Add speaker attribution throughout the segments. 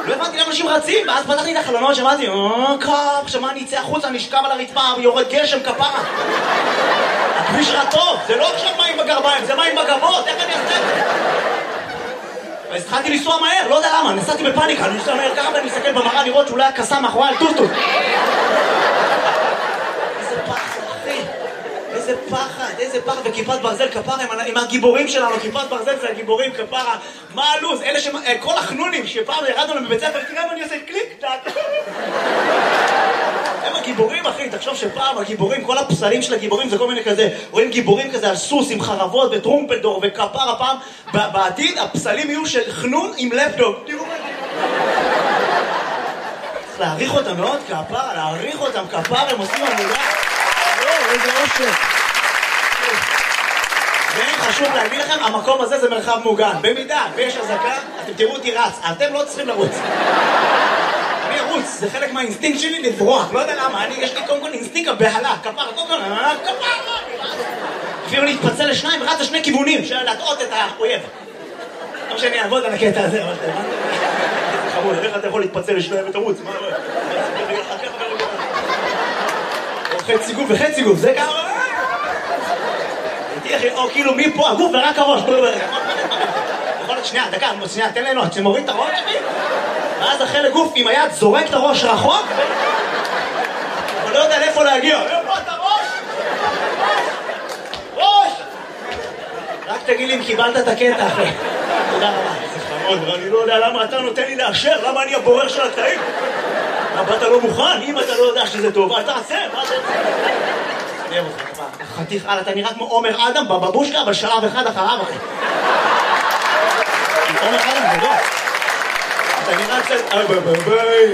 Speaker 1: לא הבנתי למה אנשים רצים, ואז פתחתי את החלונות, שמעתי, קאפ, שמה אני אצא החוצה, אני אשכב על הרצפה, יורד גשם, כפרה. הכביש רע טוב, זה לא עכשיו מים בגרביים, זה מים בגבות, איך אני אעשה את זה? אז התחלתי לנסוע מהר, לא יודע למה, נסעתי בפאניקה, אני נוסע מהר ככה ואני מסתכל במראה לראות שאולי הקסה מאחורי על טוטוט. איזה פחד, וכיפת ברזל כפרה עם הגיבורים שלנו, כיפת ברזל זה הגיבורים כפרה, מה הלוז? אלה כל החנונים שפעם ירדנו להם בבית ספר, תראה מה אני עושה קליק, טק. הם הגיבורים אחי, תחשוב שפעם הגיבורים, כל הפסלים של הגיבורים זה כל מיני כזה, רואים גיבורים כזה על סוס עם חרבות וטרומפלדור וכפרה פעם, בעתיד הפסלים יהיו של חנון עם לפדוג. תראו מה זה. צריך להעריך אותם מאוד כפרה, להעריך אותם כפרה, הם עושים עבודה. איזה אושר. חשוב להגיד לכם, המקום הזה זה מרחב מוגן. במידה ויש הזקה, אתם תראו אותי רץ. אתם לא צריכים לרוץ. אני ארוץ, זה חלק מהאינסטינקט שלי לברוח. לא יודע למה, יש לי קודם כל אינסטינקט הבהלה. כפרה, כפרה. אפילו להתפצל לשניים, רץ לשני כיוונים, של להטעות את האויב. לא שאני אעבוד על הקטע הזה, אבל זה חמוד, איך אתה יכול להתפצל לשניים ותרוץ? מה? חצי גוף וחצי גוף, זה גם... או כאילו מפה הגוף ורק הראש. יכול להיות שנייה, דקה, שנייה, תן לנו, אתם מוריד את הראש שלי? ואז החלק גוף עם היד זורק את הראש רחוק? אבל לא יודע לאיפה להגיע. איפה את הראש? ראש! רק תגיד לי אם קיבלת את הקטע אחרי. תודה רבה. זה חמוד, אני לא יודע למה אתה נותן לי לאשר, למה אני הבורר של הקטעים? למה אתה לא מוכן? אם אתה לא יודע שזה טוב, אל תעשה, מה זה? נראה אותך, חתיך, אתה נראה כמו עומר אדם בבבושקה, אבל שלב אחד אחריו, אחי. עומר אדם זה לא. אתה נראה קצת... ביי.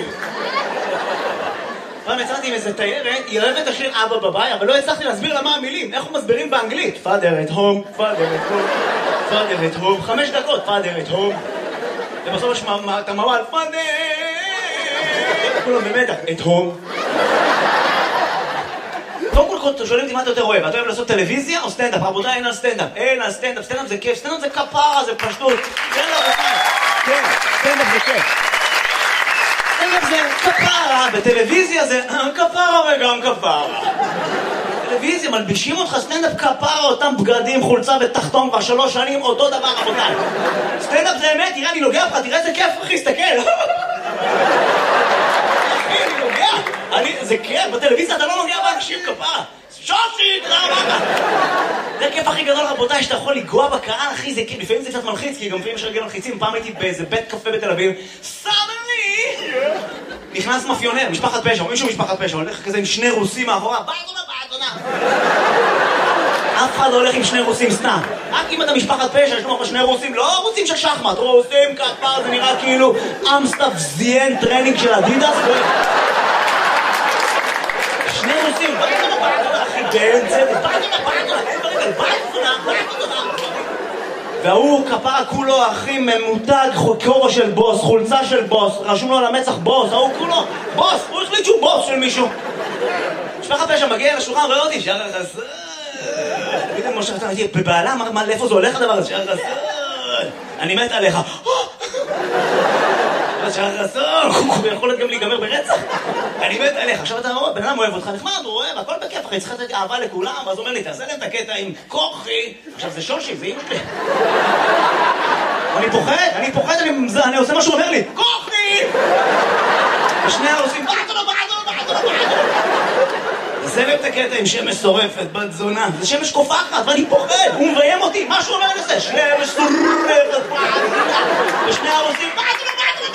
Speaker 1: פעם יצאתי עם איזה תיירת, היא אוהבת את השיר אבא בביי, אבל לא הצלחתי להסביר לה מה המילים, איך הוא מסבירים באנגלית. Father at home, Father at home, Father at home, 5 דקות, Father at home. ובסוף יש את המוואל, Father! כולם במתח, at home. קודם כל שואלים אותי מה אתה יותר אוהב, אתה אוהב לעשות טלוויזיה או סטנדאפ? רבותיי, אין על סטנדאפ, אין על סטנדאפ, סטנדאפ זה כיף, סטנדאפ זה כפרה, זה פשטות. כן, רבותיי, כן, סטנדאפ זה כיף. סטנדאפ זה כפרה, בטלוויזיה זה כפרה וגם כפרה. טלוויזיה, מלבישים אותך סטנדאפ כפרה, אותם בגדים, חולצה ותחתון כבר 3 שנים, אותו דבר, רבותיי. סטנדאפ זה אמת, תראה, אני נוגע לך, תראה איזה כיף, אחי, סתכל. זה כיף, בטלוויזיה אתה לא נוגע באנשים כפרה. שושי, תראה. זה הכיף הכי גדול רבותיי, שאתה יכול לגוע בקהל, אחי, זה כיף. לפעמים זה קצת מלחיץ, כי גם לפעמים יש רגל מלחיצים. פעם הייתי באיזה בית קפה בתל אביב, סדני! נכנס מאפיונר, משפחת פשע, מישהו משפחת פשע, הולך כזה עם 2 רוסים מאחורה, באדונה. אף אחד לא הולך עם 2 רוסים סתם. רק אם אתה משפחת פשע, יש לך 2 רוסים, לא רוסים של שחמט, רוסים כפר, זה נראה כאילו אמסטאפ זיין טרנינג של אדידס. 2 רוסים, אחי, באמצע, והוא כפרה כולו, אחי, ממותג, כובע של בוס, חולצה של בוס, רשום לו על המצח בוס, ההוא כולו, בוס, הוא החליט שהוא בוס של מישהו. משפחת פשע מגיע לשולחן, רואה אותי, שער החסר. תגידי, משה, אתה הייתי בבעלה, לאיפה זה הולך הדבר הזה? שער החסר. אני מת עליך. שער החסר, הוא יכול להיות גם להיגמר ברצח. אני מת עליך, עכשיו אתה רואה, בן אדם אוהב אותך, נחמד, הוא אוהב, הכל בכיף, אחי, צריך לתת אהבה לכולם, ואז הוא אומר לי, תעשה להם את הקטע עם כוחי. עכשיו זה שושי, זה אמא שלי. אני פוחד, אני עושה מה שהוא אומר לי, כוחי! ושני העושים, בעדו. זה להם את הקטע עם שמש שורפת, בת זונה. זה שמש קופחת, ואני פוחד, הוא מביים אותי, מה שהוא אומר לי זה, שמש שורפת, ושני העושים, בעדו.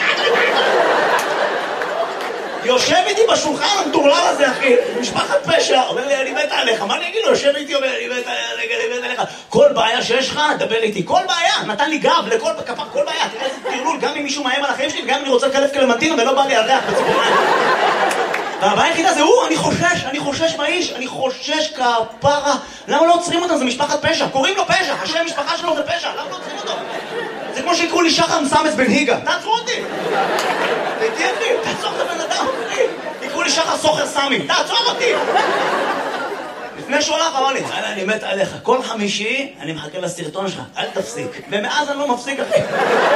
Speaker 1: יושב איתי בשולחן המטורלל הזה, אחי, משפחת פשע, אומר לי, אני מת עליך, מה אני אגיד לו? יושב איתי, אומר, אני מת עליך. כל בעיה שיש לך, דבר איתי, כל בעיה, נתן לי גב לכל כפר, כל בעיה, תראה איזה תרלול, גם אם מישהו מאיים על החיים שלי, וגם אם אני רוצה לקלף קלמנטינה ולא בא לי על ריח בציפורניים. והבעיה היחידה זה הוא, אני חושש מהאיש, אני חושש כפרה. למה לא עוצרים אותם? זה משפחת פשע, קוראים לו פשע, השם משפחה שלו זה פשע, למה לא עוצרים אותו? זה כמו שיקראו לי שחר מסמס בן היגה, תעצרו אותי! תעצור את הבן אדם, יקראו לי שחר סוחר סמי, תעצור אותי! לפני שהוא הלך אמר לי, אני מת עליך, כל חמישי אני מחכה לסרטון שלך, אל תפסיק. ומאז אני לא מפסיק, אחי.